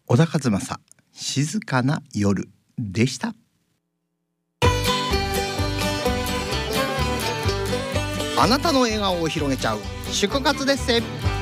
小田和正、静かな夜でした。あなたの笑顔を広げちゃう祝活です。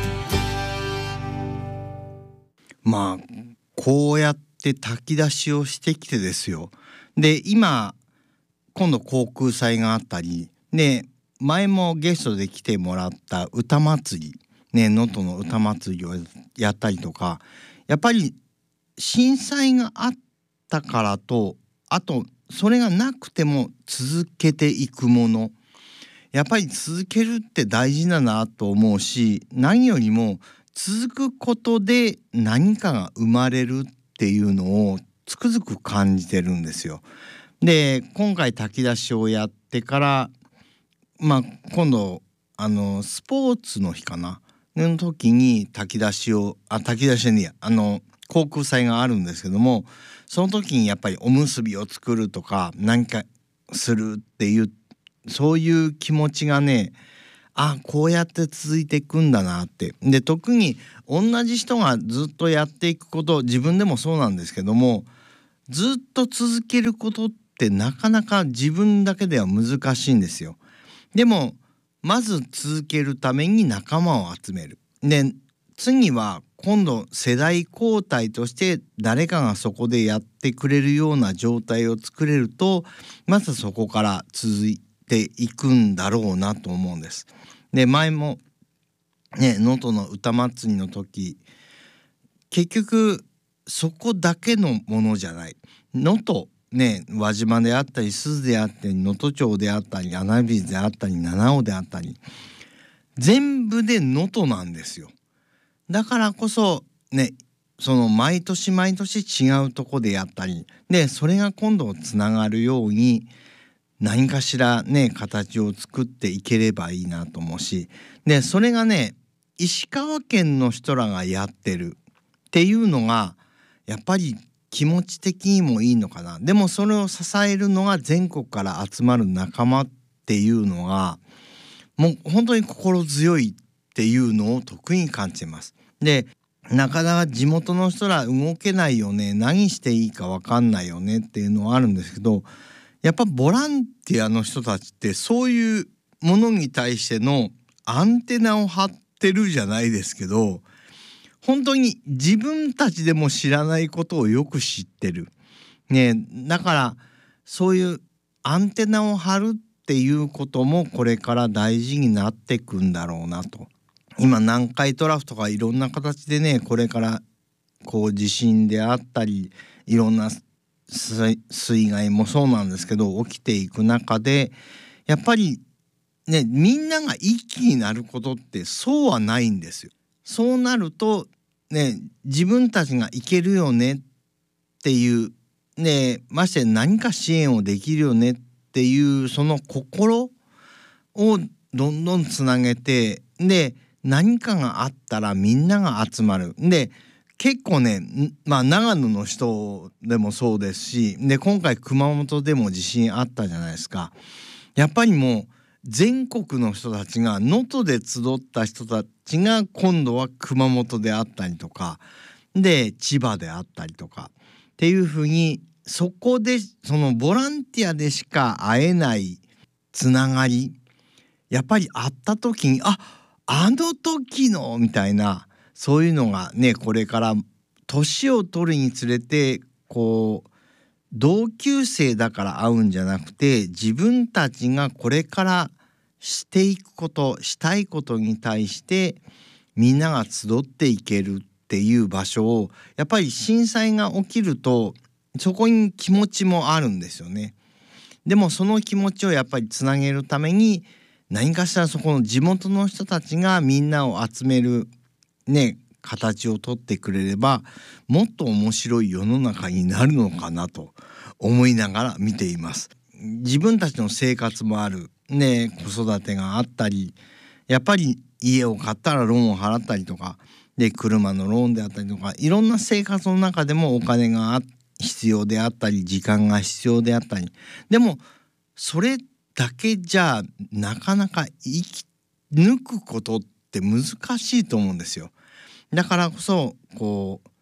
まあこうやって炊き出しをしてきてですよ。で今度航空祭があったりで、前もゲストで来てもらった歌祭りね、能登の歌祭りをやったりとか、やっぱり震災があったからと、あとそれがなくても続けていくもの、やっぱり続けるって大事だなと思うし、何よりも続くことで何かが生まれるっていうのをつくづく感じてるんですよ。で今回炊き出しをやってから、今度スポーツの日かなの時に炊き出しねえや、航空祭があるんですけども、その時にやっぱりおむすびを作るとか何かするっていう、そういう気持ちがね、こうやって続いていくんだなって。で特に同じ人がずっとやっていくこと、自分でもそうなんですけども、ずっと続けることってなかなか自分だけでは難しいんですよ。でもまず続けるために仲間を集める。で次は今度世代交代として誰かがそこでやってくれるような状態を作れると、まずそこから続いていくんだろうなと思うんです。で前もね、能登の歌祭りの時、結局そこだけのものじゃない。能登ね、輪島であったり珠洲であったり能登町であったり穴水であったり七尾であったり、全部で能登なんですよ。だからこそね、その毎年毎年違うとこでやったりで、それが今度つながるように何かしらね形を作っていければいいなと思うし、でそれがね石川県の人らがやってるっていうのがやっぱり気持ち的にもいいのかな。でもそれを支えるのが全国から集まる仲間っていうのがもう本当に心強いっていうのを特に感じます。でなかなか地元の人ら動けないよね、何していいか分かんないよねっていうのはあるんですけど、やっぱボランティアの人たちってそういうものに対してのアンテナを張ってるじゃないですけど、本当に自分たちでも知らないことをよく知ってるね。だからそういうアンテナを張るっていうこともこれから大事になってくんだろうなと。今南海トラフとかいろんな形でね、これからこう地震であったりいろんな水害もそうなんですけど起きていく中で、やっぱりね、みんなが一気になることってそうはないんですよ。そうなるとね、自分たちがいけるよねっていうね、まして何か支援をできるよねっていうその心をどんどんつなげて、で何かがあったらみんなが集まる。で結構ね、長野の人でもそうですし、で今回熊本でも地震あったじゃないですか。やっぱりもう全国の人たちが能登で集った人たちが今度は熊本であったりとかで千葉であったりとかっていうふうに、そこでそのボランティアでしか会えないつながり、やっぱり会った時にあの時のみたいな、そういうのがねこれから年を取るにつれてこう同級生だから会うんじゃなくて、自分たちがこれからしていくこと、したいことに対してみんなが集っていけるっていう場所を、やっぱり震災が起きるとそこに気持ちもあるんですよね。でもその気持ちをやっぱりつなげるために何かしらそこの地元の人たちがみんなを集めるね形をとってくれれば、もっと面白い世の中になるのかなと思いながら見ています。自分たちの生活もあるね、子育てがあったり、やっぱり家を買ったらローンを払ったりとかで、車のローンであったりとか、いろんな生活の中でもお金が必要であったり時間が必要であったり、でもそれだけじゃなかなか生き抜くことって難しいと思うんですよ。だからこそこう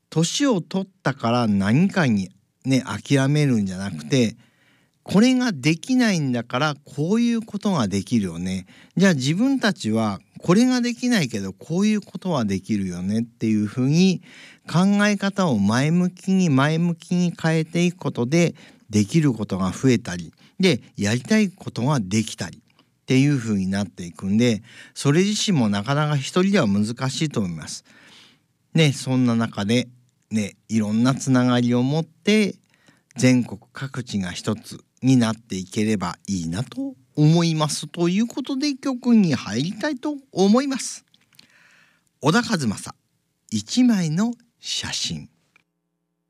年を取ったから何かにね諦めるんじゃなくて、これができないんだからこういうことができるよね。じゃあ自分たちはこれができないけどこういうことはできるよねっていうふうに考え方を前向きに変えていくことで、できることが増えたりでやりたいことができたりっていうふうになっていくんで、それ自身もなかなか一人では難しいと思います。ね、そんな中でね、いろんなつながりを持って全国各地が一つになっていければいいなと思います。ということで曲に入りたいと思います。小田和正、一枚の写真。